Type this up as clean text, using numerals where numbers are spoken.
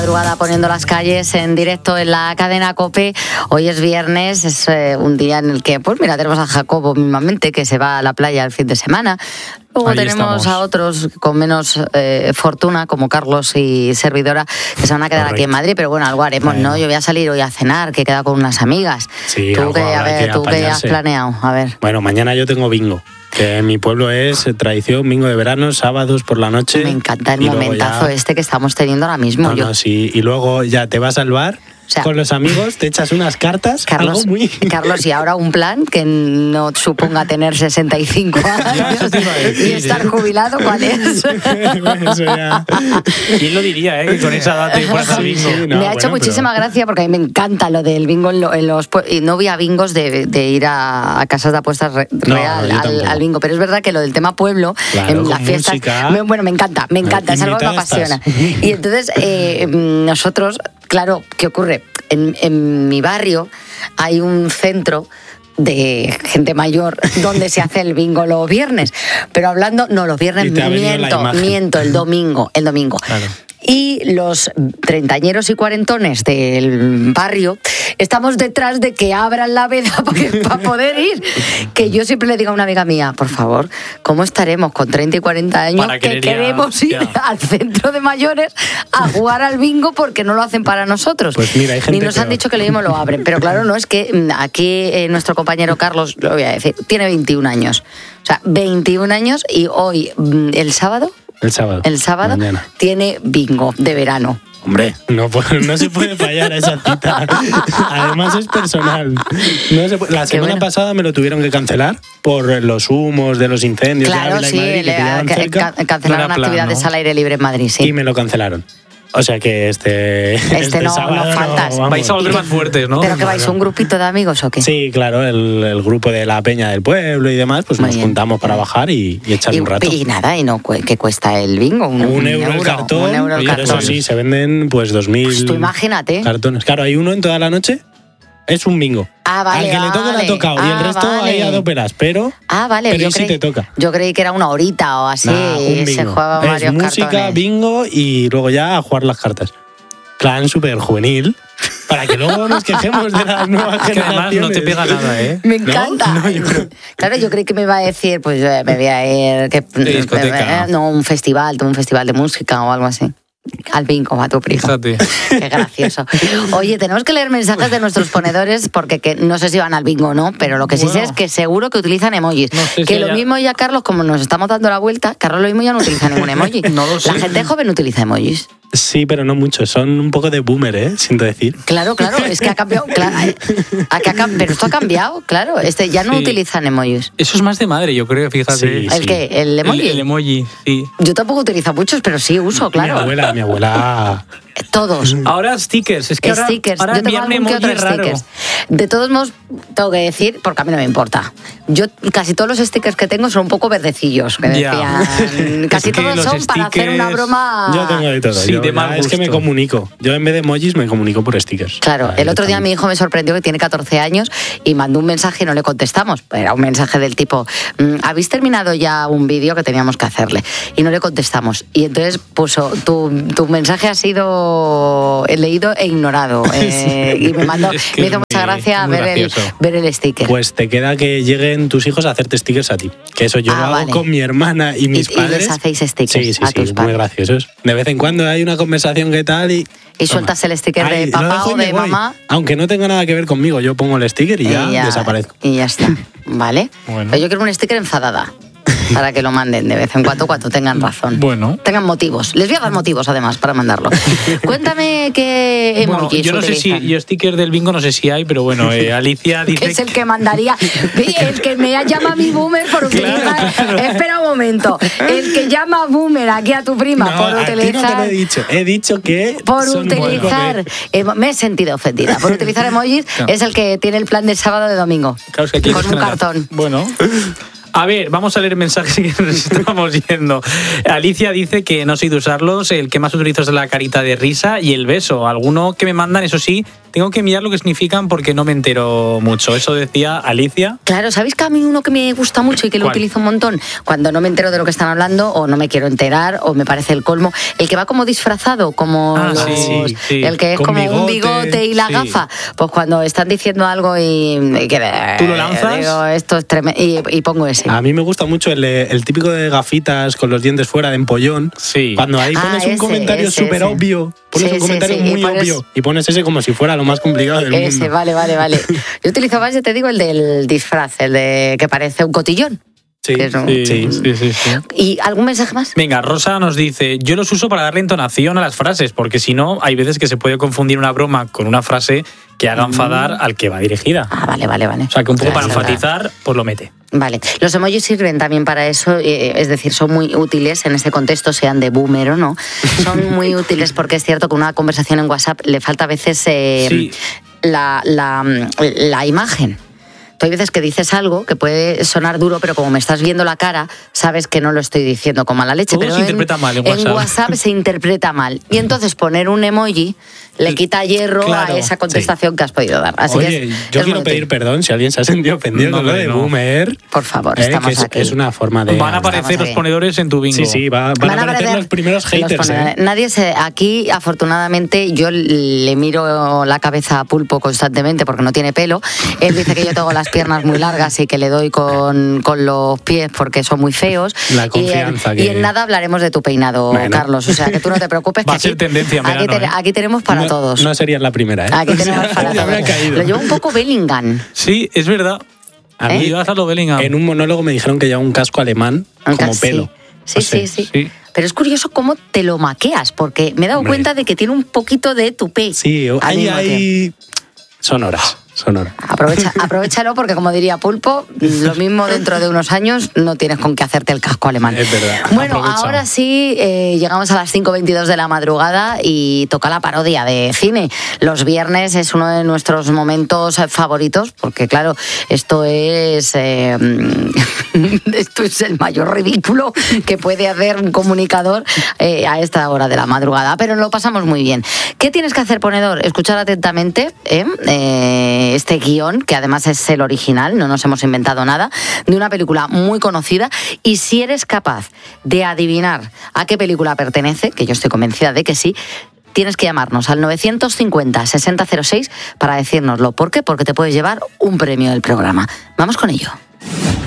Madrugada poniendo las calles en directo en la cadena COPE. Hoy es viernes, es un día en el que, pues mira, tenemos a Jacobo mismamente que se va a la playa el fin de semana. Luego ahí tenemos estamos a otros con menos fortuna, como Carlos y servidora, que se van a quedar aquí en Madrid, pero bueno, algo haremos, ¿no? Yo voy a salir hoy a cenar, que he quedado con unas amigas. Sí, ¿Tú qué has planeado? A ver. Bueno, mañana yo tengo bingo. Que en mi pueblo es tradición, bingo de verano, sábados por la noche. Me encanta el momentazo que estamos teniendo ahora mismo. Sí. Y luego ya te vas al bar, o sea, con los amigos, te echas unas cartas. Carlos, y ahora un plan que no suponga tener 65 años y estar jubilado, ¿cuál es? Eso ya. ¿Quién lo diría, que con esa edad te pones al bingo? Sí, me ha hecho muchísima gracia porque a mí me encanta lo del bingo y no voy a bingos de ir a casas de apuestas real al bingo, pero es verdad que lo del tema pueblo, claro, en las fiestas, me encanta, es algo que me apasiona. Y entonces nosotros, claro, ¿qué ocurre? En mi barrio hay un centro de gente mayor donde se hace el bingo los viernes, pero los viernes miento, el domingo. Claro. Y los treintañeros y cuarentones del barrio estamos detrás de que abran la veda para poder ir. Que yo siempre le digo a una amiga mía, por favor, ¿cómo estaremos con 30 y 40 años que queremos ir al centro de mayores a jugar al bingo porque no lo hacen para nosotros? Pues mira, hay gente ni nos han dicho que lo mismo lo abren. Pero claro, no es que aquí nuestro compañero Carlos, lo voy a decir, tiene 21 años. O sea, 21 años y hoy, el sábado, mañana, tiene bingo de verano. Hombre, no se puede fallar a esa cita. Además es personal. La semana pasada me lo tuvieron que cancelar por los humos de los incendios. Claro, de Ávila y Madrid, cancelaron actividades al aire libre en Madrid, sí. Y me lo cancelaron. O sea que este sábado no faltas. Vais a volver más fuertes, ¿no? ¿Pero que vais un grupito de amigos o qué? Sí, claro, el grupo de la peña del pueblo y demás, pues nos juntamos para bajar y echar un rato. Y nada, ¿qué cuesta el bingo? Un euro el cartón. Un euro el cartón. Eso sí, se venden pues 2.000 pues tú imagínate. Cartones. Claro, hay uno en toda la noche. Es un bingo. Vale, al que le toca le ha tocado y el resto hay a doperas, pero sí te toca. Yo creí que era una horita o así. Un bingo. Se jugaba varios música, cartones. Bingo y luego ya a jugar las cartas. Plan súper juvenil, para que luego nos quejemos de las nuevas generaciones. Que además no te pega nada, Me encanta. Claro, yo creí que me iba a decir, pues me voy a ir... un festival de música o algo así. Al bingo, a tu primo. Fíjate. Qué gracioso. Oye, tenemos que leer mensajes de nuestros ponedores porque no sé si van al bingo o no, pero lo que sí sé es que seguro que utilizan emojis. No sé si lo mismo ya, Carlos, como nos estamos dando la vuelta, Carlos lo mismo ya no utiliza ningún emoji. No lo sé. La gente joven utiliza emojis. Sí, pero no mucho. Son un poco de boomer, siento decir. Claro, es que ha cambiado. Claro, pero esto ha cambiado, claro. Ya no utilizan emojis. Eso es más de madre, yo creo, fíjate. Sí. ¿El qué? ¿El emoji? El emoji, sí. Yo tampoco utilizo muchos, pero sí uso, claro. Mi abuela... Todos. Ahora stickers. Es que ahora yo tengo algún que otro stickers. De todos modos, tengo que decir, porque a mí no me importa. Yo casi todos los stickers que tengo son un poco verdecillos, que decían. Casi todos son para hacer una broma. Yo tengo de todo. Sí, de mal gusto. Es que me comunico. Yo en vez de emojis me comunico por stickers. Claro, el otro día mi hijo me sorprendió que tiene 14 años y mandó un mensaje y no le contestamos. Era un mensaje del tipo, ¿habéis terminado ya un vídeo que teníamos que hacerle? Y no le contestamos. Y entonces puso, tu mensaje ha sido leído e ignorado. Y me hizo mucha gracia ver el sticker. Pues te queda que lleguen tus hijos a hacerte stickers a ti. Que eso yo lo hago con mi hermana y mis padres. Y les hacéis stickers a tus padres. Muy graciosos. De vez en cuando hay una conversación que tal y sueltas el sticker de papá o de mamá. Aunque no tenga nada que ver conmigo, yo pongo el sticker y ya desaparezco. Y ya está. ¿Vale? Bueno. Pero yo quiero un sticker enfadada. Para que lo manden de vez en cuando tengan razón. Bueno. Tengan motivos. Les voy a dar motivos, además, para mandarlo. Cuéntame qué emojis yo no utilizan. sé si... Yo sticker del bingo no sé si hay, pero bueno, Alicia dice... que es el que mandaría... El que me llama a mi boomer por utilizar... Claro. Espera un momento. El que llama boomer aquí a tu prima por utilizar... No te lo he dicho. He dicho que... Por utilizar... Me he sentido ofendida. Por utilizar emojis es el que tiene el plan de sábado de domingo. Claro, es que aquí con un cartón. Bueno... A ver, vamos a leer mensajes que nos estamos yendo. Alicia dice que no soy de usarlos, el que más utilizo es la carita de risa y el beso. Alguno que me mandan, eso sí, tengo que mirar lo que significan porque no me entero mucho. Eso decía Alicia. Claro, ¿sabéis que a mí uno que me gusta mucho y que lo utilizo un montón? Cuando no me entero de lo que están hablando o no me quiero enterar o me parece el colmo. El que va como disfrazado, como el que es con como un bigote y la gafa. Pues cuando están diciendo algo y ¿tú lo lanzas? Digo, esto es tremendo, y pongo ese. A mí me gusta mucho el típico de gafitas con los dientes fuera de empollón. Sí. Cuando ahí pones un comentario súper obvio, pones un comentario muy obvio y pones ese como si fuera lo más complicado del mundo. Ese, vale. Yo utilizo más, yo te digo, el del disfraz, el de que parece un cotillón. Sí. ¿Y algún mensaje más? Venga, Rosa nos dice, yo los uso para darle entonación a las frases, porque si no, hay veces que se puede confundir una broma con una frase que haga enfadar al que va dirigida. Ah, vale. O sea, que un poco para enfatizar, pues lo mete. Vale. Los emojis sirven también para eso, es decir, son muy útiles en este contexto, sean de boomer o no. Son muy útiles porque es cierto que una conversación en WhatsApp le falta a veces la imagen. Hay veces que dices algo que puede sonar duro, pero como me estás viendo la cara, sabes que no lo estoy diciendo con mala leche. Todo pero se interpreta mal en WhatsApp. En WhatsApp se interpreta mal. Y entonces poner un emoji le quita hierro a esa contestación que has podido dar. Así Oye, yo quiero pedir perdón si alguien se ha sentido ofendido con lo de boomer. Por favor, estamos aquí. Es una forma de... Van a aparecer los ponedores en tu bingo. Sí, van a aparecer los primeros haters. Nadie aquí, afortunadamente, yo le miro la cabeza a Pulpo constantemente porque no tiene pelo. Él dice que yo tengo las piernas muy largas y que le doy con los pies porque son muy feos. La confianza y en nada hablaremos de tu peinado, Carlos. O sea, que tú no te preocupes. Va a ser tendencia en verano, aquí tenemos para todos. No serías la primera, ¿eh? Aquí tenemos para todos. Lo llevo un poco Bellingham. Sí, es verdad. A mí ibas a lo Bellingham. En un monólogo me dijeron que llevaba un casco alemán como pelo. Sí. Pero es curioso cómo te lo maqueas, porque me he dado cuenta de que tiene un poquito de tupé. Sí, hay sonoras. Aprovechalo porque, como diría Pulpo, lo mismo dentro de unos años no tienes con qué hacerte el casco alemán. Es verdad. Bueno, Aprovecha. ahora sí, llegamos a las 5:22 de la madrugada y toca la parodia de cine. Los viernes es uno de nuestros momentos favoritos porque, claro, esto es el mayor ridículo que puede hacer un comunicador a esta hora de la madrugada, pero lo pasamos muy bien. ¿Qué tienes que hacer, ponedor? Escuchar atentamente este guión, que además es el original, no nos hemos inventado nada, de una película muy conocida, y si eres capaz de adivinar a qué película pertenece, que yo estoy convencida de que sí, tienes que llamarnos al 950-6006 para decírnoslo. ¿Por qué? Porque te puedes llevar un premio del programa. Vamos con ello.